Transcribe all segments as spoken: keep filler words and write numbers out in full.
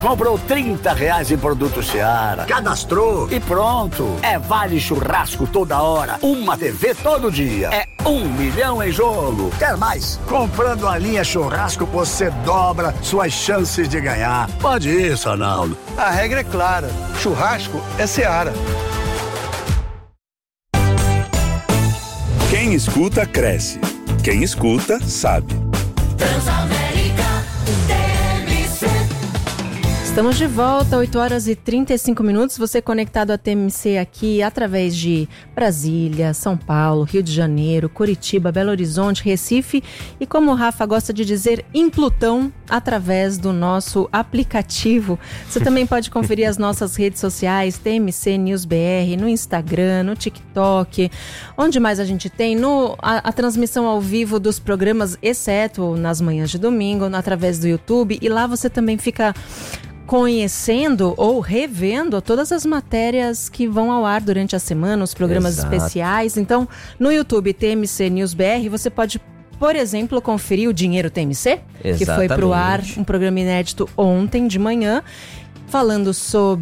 Comprou trinta reais em produto Seara. Cadastrou e pronto. É vale churrasco toda hora. Uma T V todo dia. É um milhão em jogo. Quer mais? Comprando a linha churrasco, você dobra suas chances de ganhar. Pode ir, Sanaldo. A regra é clara. Churrasco é Seara. Quem escuta, cresce. Quem escuta, sabe. Transamérica T M C. Estamos de volta, oito horas e trinta e cinco minutos. Você conectado à T M C aqui através de Brasília, São Paulo, Rio de Janeiro, Curitiba, Belo Horizonte, Recife e, como o Rafa gosta de dizer, em Plutão, através do nosso aplicativo. Você também pode conferir as nossas redes sociais, T M C News B R, no Instagram, no TikTok. Onde mais a gente tem? No, a, a transmissão ao vivo dos programas, exceto nas manhãs de domingo, através do YouTube. E lá você também fica conhecendo ou revendo todas as matérias que vão ao ar durante a semana, os programas Exato. especiais. Então, no YouTube T M C News B R, você pode, por exemplo, conferir o Dinheiro T M C, Exatamente. que foi pro ar, um programa inédito ontem de manhã, falando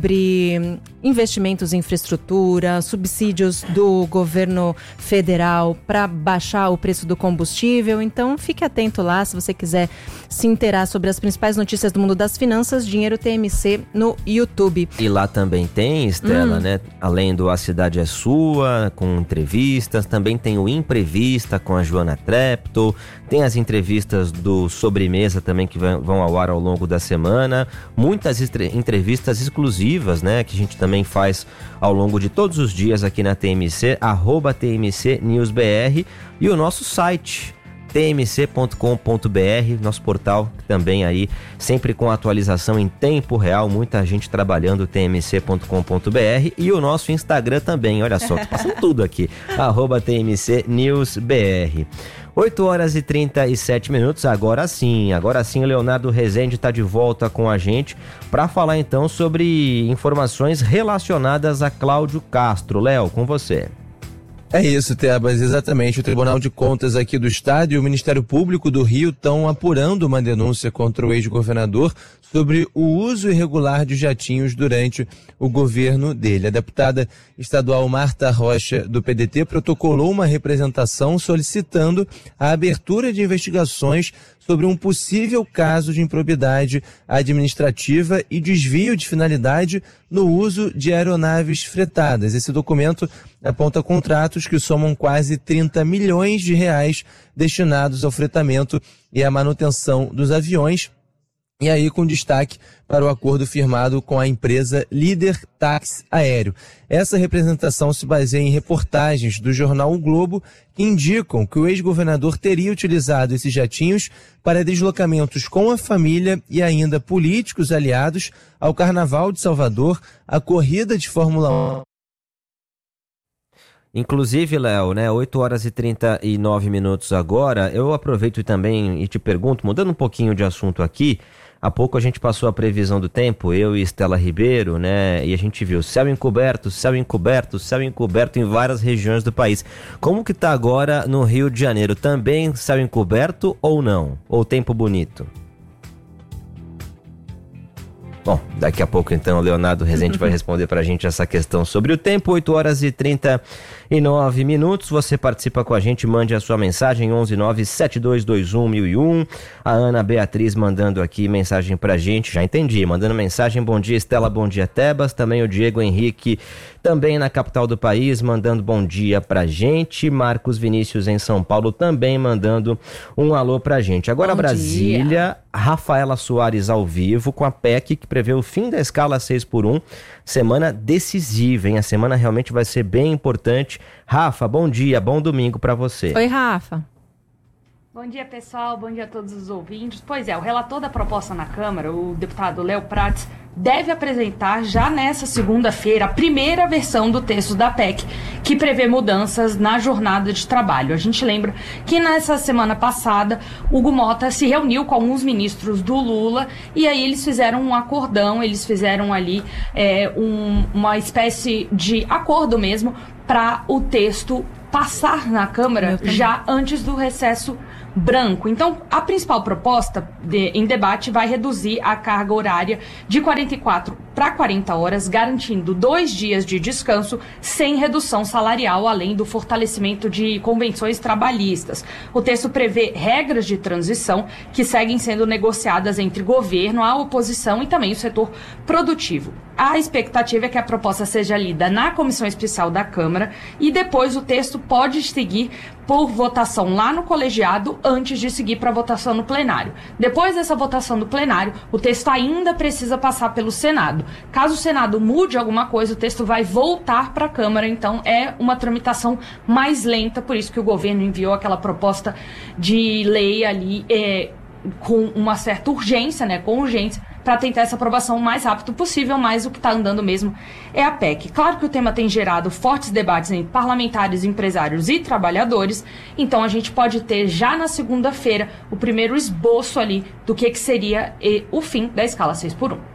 sobre investimentos em infraestrutura, subsídios do governo federal para baixar o preço do combustível. Então, fique atento lá se você quiser se inteirar sobre as principais notícias do mundo das finanças. Dinheiro T M C no YouTube. E lá também tem, Estela, hum. né? Além do A Cidade é Sua, com entrevistas, também tem o Imprevista com a Joana Treptow, tem as entrevistas do Sobremesa também que vão ao ar ao longo da semana, muitas entrevistas exclusivas, né? Que a gente também também faz ao longo de todos os dias aqui na T M C, arroba T M C News B R, e o nosso site t m c ponto com ponto b r, nosso portal também aí, sempre com atualização em tempo real, muita gente trabalhando, t m c ponto com ponto b r, e o nosso Instagram também, olha só, tô passando tudo aqui, arroba T M C News B R. oito horas e trinta e sete minutos, agora sim, agora sim o Leonardo Rezende está de volta com a gente para falar então sobre informações relacionadas a Cláudio Castro. Léo, com você. É isso, Tebas, exatamente. O Tribunal de Contas aqui do Estado e o Ministério Público do Rio estão apurando uma denúncia contra o ex-governador sobre o uso irregular de jatinhos durante o governo dele. A deputada estadual Marta Rocha, do P D T, protocolou uma representação solicitando a abertura de investigações sobre um possível caso de improbidade administrativa e desvio de finalidade no uso de aeronaves fretadas. Esse documento aponta contratos que somam quase trinta milhões de reais destinados ao fretamento e à manutenção dos aviões, e aí com destaque para o acordo firmado com a empresa Líder Táxi Aéreo. Essa representação se baseia em reportagens do jornal O Globo que indicam que o ex-governador teria utilizado esses jatinhos para deslocamentos com a família e ainda políticos aliados ao Carnaval de Salvador, à corrida de Fórmula um. Inclusive, Léo, né, oito horas e trinta e nove minutos agora, eu aproveito também e te pergunto, mudando um pouquinho de assunto aqui, há pouco a gente passou a previsão do tempo, eu e Estela Ribeiro, né, e a gente viu céu encoberto, céu encoberto, céu encoberto em várias regiões do país. Como que tá agora no Rio de Janeiro? Também céu encoberto ou não? Ou tempo bonito? Bom, daqui a pouco então o Leonardo Rezende vai responder pra gente essa questão sobre o tempo. Oito horas e trinta e nove minutos, você participa com a gente, mande a sua mensagem, onze nove sete dois dois um mil e um. A Ana Beatriz mandando aqui mensagem pra gente, já entendi, mandando mensagem, bom dia Estela, bom dia Tebas, também o Diego Henrique, também na capital do país, mandando bom dia pra gente, Marcos Vinícius em São Paulo também mandando um alô pra gente. Agora bom Brasília, dia. Rafaela Soares ao vivo com a P E C que prevê o fim da escala seis por um, semana decisiva, hein? A semana realmente vai ser bem importante. Rafa, bom dia, bom domingo para você. Oi, Rafa. Bom dia, pessoal, bom dia a todos os ouvintes. Pois é, o relator da proposta na Câmara, o deputado Léo Prates, deve apresentar já nessa segunda-feira a primeira versão do texto da P E C, que prevê mudanças na jornada de trabalho. A gente lembra que nessa semana passada, Hugo Mota se reuniu com alguns ministros do Lula e aí eles fizeram um acordão, eles fizeram ali é, um, uma espécie de acordo mesmo para o texto passar na Câmara já antes do recesso branco. Então, a principal proposta de, em debate vai reduzir a carga horária de quarenta e quatro para quarenta horas, garantindo dois dias de descanso sem redução salarial, além do fortalecimento de convenções trabalhistas. O texto prevê regras de transição que seguem sendo negociadas entre governo, a oposição e também o setor produtivo. A expectativa é que a proposta seja lida na Comissão Especial da Câmara e depois o texto pode seguir por votação lá no colegiado antes de seguir para votação no plenário. Depois dessa votação do plenário, o texto ainda precisa passar pelo Senado. Caso o Senado mude alguma coisa, o texto vai voltar para a Câmara, então é uma tramitação mais lenta, por isso que o governo enviou aquela proposta de lei ali é, com uma certa urgência, né, com urgência, para tentar essa aprovação o mais rápido possível, mas o que está andando mesmo é a P E C. Claro que o tema tem gerado fortes debates entre parlamentares, empresários e trabalhadores, então a gente pode ter já na segunda-feira o primeiro esboço ali do que, que seria e, o fim da escala seis por um.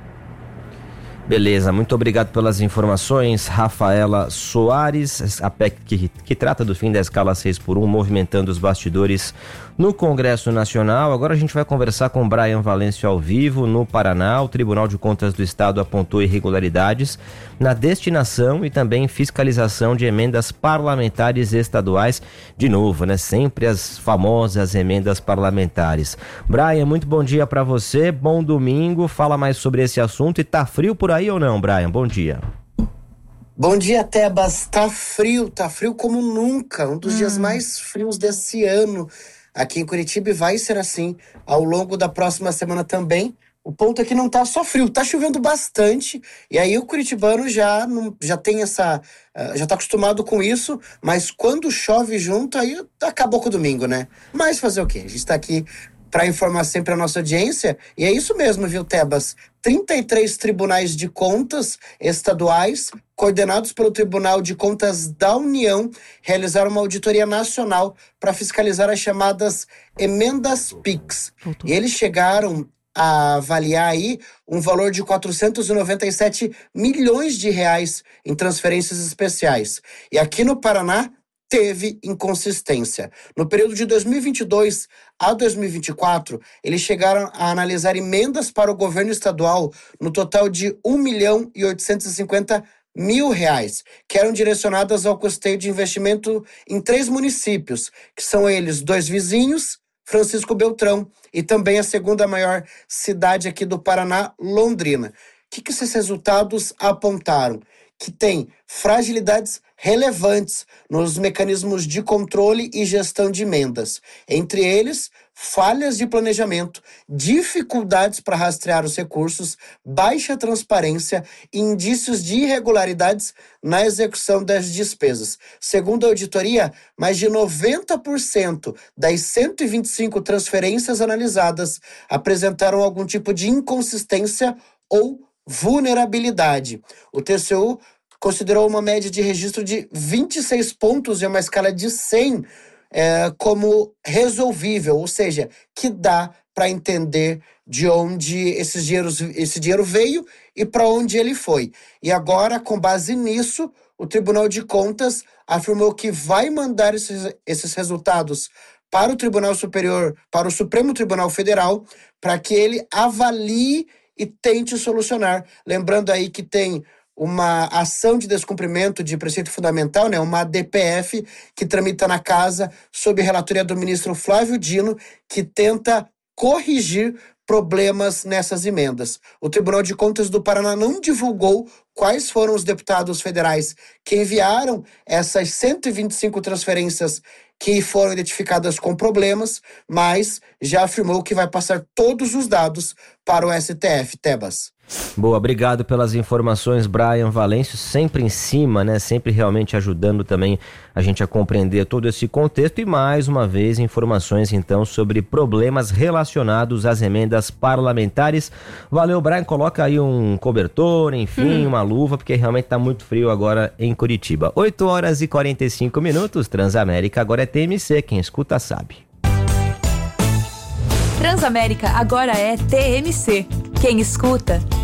Beleza, muito obrigado pelas informações, Rafaela Soares, a P E C que, que trata do fim da escala seis por um, movimentando os bastidores no Congresso Nacional. Agora a gente vai conversar com Brian Valêncio ao vivo. No Paraná, o Tribunal de Contas do Estado apontou irregularidades na destinação e também fiscalização de emendas parlamentares estaduais. De novo, né? Sempre as famosas emendas parlamentares. Brian, muito bom dia para você, bom domingo, fala mais sobre esse assunto. E tá frio por aí ou não, Brian? Bom dia. Bom dia, Tebas. Tá frio, tá frio como nunca, um dos hum. dias mais frios desse ano aqui em Curitiba, e vai ser assim ao longo da próxima semana também. O ponto é que não tá só frio, tá chovendo bastante, e aí o curitibano já, não, já tem essa, uh, já tá acostumado com isso, mas quando chove junto, aí acabou com o domingo, né? Mas fazer o quê? A gente tá aqui para informar sempre a nossa audiência, e é isso mesmo, viu, Tebas? trinta e três tribunais de contas estaduais, coordenados pelo Tribunal de Contas da União, realizaram uma auditoria nacional para fiscalizar as chamadas emendas PIX. E eles chegaram a avaliar aí um valor de quatrocentos e noventa e sete milhões de reais em transferências especiais. E aqui no Paraná, teve inconsistência. No período de dois mil e vinte e dois a dois mil e vinte e quatro, eles chegaram a analisar emendas para o governo estadual no total de um milhão e oitocentos e cinquenta mil reais, que eram direcionadas ao custeio de investimento em três municípios, que são eles dois vizinhos, Francisco Beltrão, e também a segunda maior cidade aqui do Paraná, Londrina. O que, que esses resultados apontaram? Que tem fragilidades relevantes nos mecanismos de controle e gestão de emendas. Entre eles, falhas de planejamento, dificuldades para rastrear os recursos, baixa transparência e indícios de irregularidades na execução das despesas. Segundo a auditoria, mais de noventa por cento das cento e vinte e cinco transferências analisadas apresentaram algum tipo de inconsistência ou vulnerabilidade. O T C U considerou uma média de registro de vinte e seis pontos em uma escala de cem é, como resolvível, ou seja, que dá para entender de onde esses dinheiros, esse dinheiro veio e para onde ele foi. E agora, com base nisso, o Tribunal de Contas afirmou que vai mandar esses, esses resultados para o Tribunal Superior, para o Supremo Tribunal Federal, para que ele avalie e tente solucionar. Lembrando aí que tem uma ação de descumprimento de preceito fundamental, né, uma D P F, que tramita na casa sob relatoria do ministro Flávio Dino, que tenta corrigir problemas nessas emendas. O Tribunal de Contas do Paraná não divulgou quais foram os deputados federais que enviaram essas cento e vinte e cinco transferências que foram identificadas com problemas, mas já afirmou que vai passar todos os dados para o S T F. Tebas. Boa, obrigado pelas informações, Brian Valêncio, sempre em cima, né? Sempre realmente ajudando também a gente a compreender todo esse contexto e mais uma vez informações então sobre problemas relacionados às emendas parlamentares. Valeu, Brian, coloca aí um cobertor, enfim, hum. uma luva, porque realmente tá muito frio agora em Curitiba. oito horas e quarenta e cinco minutos, Transamérica agora é T M C, quem escuta sabe. Transamérica agora é T M C. Quem escuta,